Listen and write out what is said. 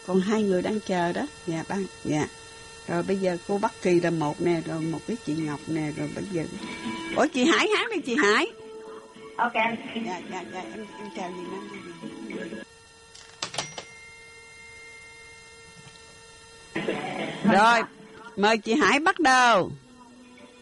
còn 2 người đang chờ đó. Dạ ba. Dạ. Rồi bây giờ cô Bắc Kỳ là một nè, rồi một cái chị Ngọc nè, rồi bây giờ. Ủa chị Hải hát đi chị Hải. Ok. Dạ em chào chị Năm. Rồi, mời chị Hải bắt đầu.